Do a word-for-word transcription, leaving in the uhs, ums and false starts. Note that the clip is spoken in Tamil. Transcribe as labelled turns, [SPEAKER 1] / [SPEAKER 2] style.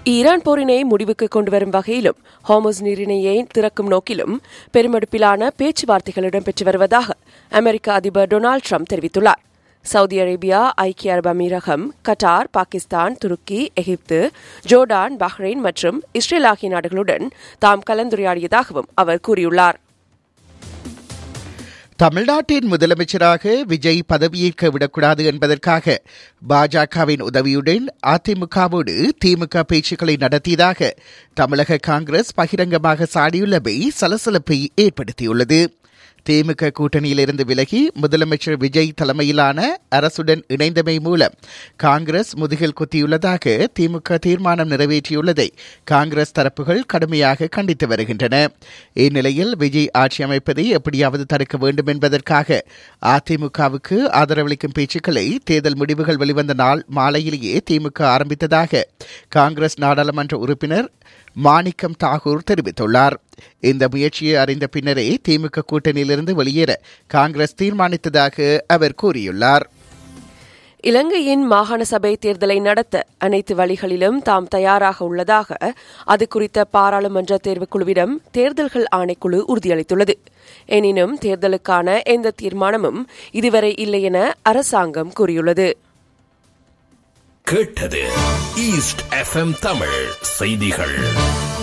[SPEAKER 1] ஈரான் போரினை முடிவுக்கு கொண்டுவரும் வகையிலும் ஹார்முஸ் நீரிணையை திறக்கும் நோக்கிலும் பெருமெடுப்பிலான பேச்சுவார்த்தைகள் இடம்பெற்று வருவதாக அமெரிக்க அதிபர் டொனால்டு ட்ரம்ப் தெரிவித்துள்ளார். சவுதி அரேபியா, ஐக்கிய அரபு அமீரகம், கட்டார், பாகிஸ்தான், துருக்கி, எகிப்து, ஜோர்டான், பஹ்ரைன் மற்றும் இஸ்ரேல் ஆகிய நாடுகளுடன் தாம் கலந்துரையாடியதாகவும் அவர் கூறியுள்ளார்.
[SPEAKER 2] தமிழ்நாட்டின் முதலமைச்சராக விஜய் பதவியேற்க விடக்கூடாது என்பதற்காக பாஜகவின் உதவியுடன் அதிமுகவோடு திமுக பேச்சுக்களை நடத்தியதாக தமிழக காங்கிரஸ் பகிரங்கமாக சாடியுள்ளமை சலசலப்பை ஏற்படுத்தியுள்ளது. திமுக கூட்டணியிலிருந்து விலகி முதலமைச்சர் விஜய் தலைமையிலான அரசுடன் இணைந்தமை மூலம் காங்கிரஸ் முதுகில் குத்தியுள்ளதாக திமுக தீர்மானம் நிறைவேற்றியுள்ளதை காங்கிரஸ் தரப்புகள் கடுமையாக கண்டித்து வருகின்றன. இந்நிலையில் விஜய் ஆட்சி அமைப்பதை எப்படியாவது தடுக்க வேண்டும் என்பதற்காக அதிமுகவுக்கு ஆதரவளிக்கும் பேச்சுக்களை தேர்தல் முடிவுகள் வெளிவந்த நாள் மாலையிலேயே திமுக ஆரம்பித்ததாக காங்கிரஸ் நாடாளுமன்ற உறுப்பினர் மாணிக்கம் தாகூர் தெரிவித்துள்ளார். இந்த முயற்சியை அறிந்த பின்னரே திமுக கூட்டணியிலிருந்து வெளியேற காங்கிரஸ் தீர்மானித்ததாக அவர் கூறியுள்ளார்.
[SPEAKER 1] இலங்கையின் மாகாண சபை தேர்தலை நடத்த அனைத்து வழிகளிலும் தாம் தயாராக உள்ளதாக அது குறித்த பாராளுமன்ற தேர்வுக்குழுவிடம் தேர்தல்கள் ஆணைக்குழு உறுதியளித்துள்ளது. எனினும் தேர்தலுக்கான எந்த தீர்மானமும் இதுவரை இல்லை என அரசாங்கம் கூறியுள்ளது.
[SPEAKER 3] கேட்டது ஈஸ்ட் எஃப்எம் தமிழ் செய்திகள்.